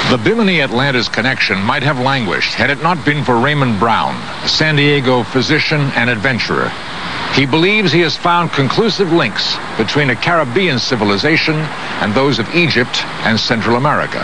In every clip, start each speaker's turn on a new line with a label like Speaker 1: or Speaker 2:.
Speaker 1: The Bimini-Atlantis connection might have languished had it not been for Raymond Brown, a San Diego physician and adventurer. He believes he has found conclusive links between a Caribbean civilization and those of Egypt and Central America.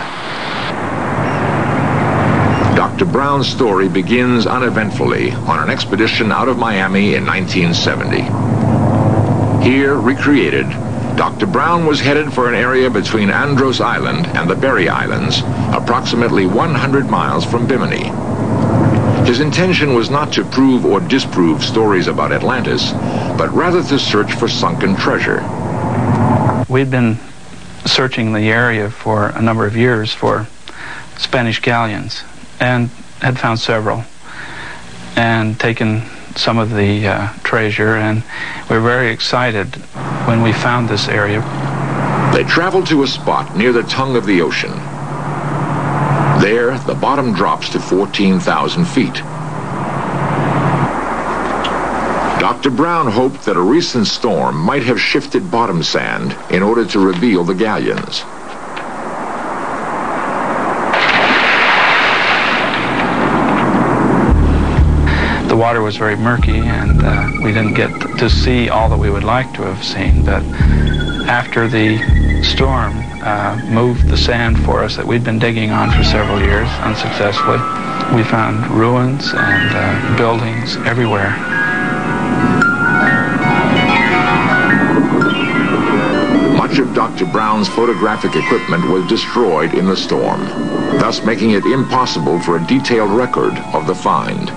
Speaker 1: Dr. Brown's story begins uneventfully on an expedition out of Miami in 1970. Here, recreated, Dr. Brown was headed for an area between Andros Island and the Berry Islands, approximately 100 miles from Bimini. His intention was not to prove or disprove stories about Atlantis, but rather to search for sunken treasure.
Speaker 2: We'd been searching the area for a number of years for Spanish galleons and had found several and taken some of the treasure, and we were very excited when we found this area.
Speaker 1: They traveled to a spot near the tongue of the ocean. There, the bottom drops to 14,000 feet. Dr. Brown hoped that a recent storm might have shifted bottom sand in order to reveal the galleons.
Speaker 2: The water was very murky, and we didn't get to see all that we would like to have seen, but after the storm moved the sand for us that we'd been digging on for several years unsuccessfully, we found ruins and buildings everywhere.
Speaker 1: Much of Dr. Brown's photographic equipment was destroyed in the storm, thus making it impossible for a detailed record of the find.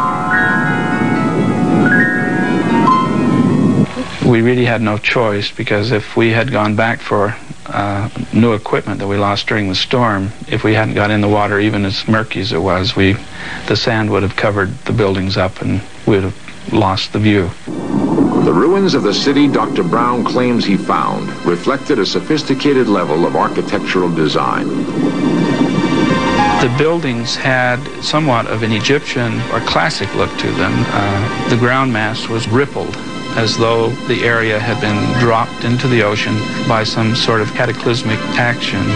Speaker 2: We really had no choice, because if we had gone back for new equipment that we lost during the storm, if we hadn't got in the water, even as murky as it was, the sand would have covered the buildings up and we would have lost the view.
Speaker 1: The ruins of the city Dr. Brown claims he found reflected a sophisticated level of architectural design.
Speaker 2: The buildings had somewhat of an Egyptian or classic look to them. The ground mass was rippled, as though the area had been dropped into the ocean by some sort of cataclysmic action.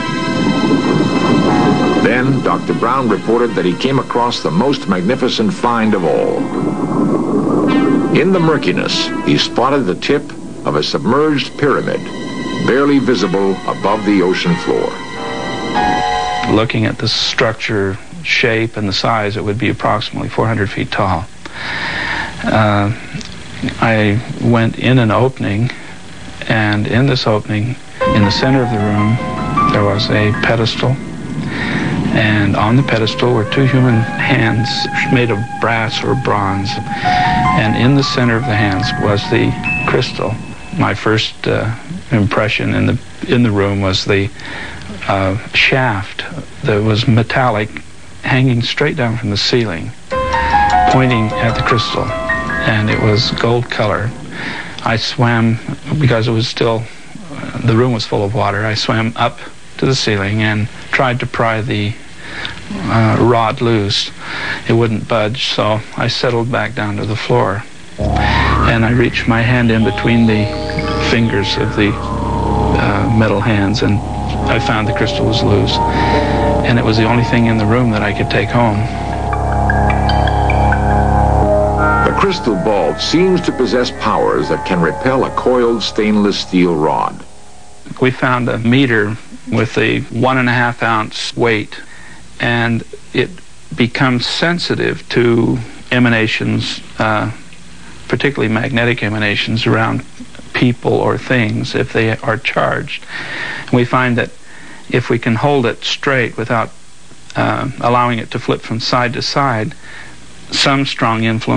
Speaker 1: Then Dr. Brown reported that he came across the most magnificent find of all. In the murkiness, he spotted the tip of a submerged pyramid, barely visible above the ocean floor.
Speaker 2: Looking at the structure, shape, and the size, it would be approximately 400 feet tall. I went in an opening, and in this opening, in the center of the room, there was a pedestal, and on the pedestal were two human hands made of brass or bronze, and in the center of the hands was the crystal. My first impression in the room was the shaft that was metallic, hanging straight down from the ceiling, pointing at the crystal. And it was gold color. I swam, because it was still, the room was full of water, I swam up to the ceiling and tried to pry the rod loose. It wouldn't budge, so I settled back down to the floor. And I reached my hand in between the fingers of the metal hands, and I found the crystal was loose. And it was the only thing in the room that I could take home.
Speaker 1: The crystal ball seems to possess powers that can repel a coiled stainless steel rod.
Speaker 2: We found a meter with a 1.5 ounce weight, and it becomes sensitive to emanations, particularly magnetic emanations around people or things if they are charged. And we find that if we can hold it straight without allowing it to flip from side to side, some strong influence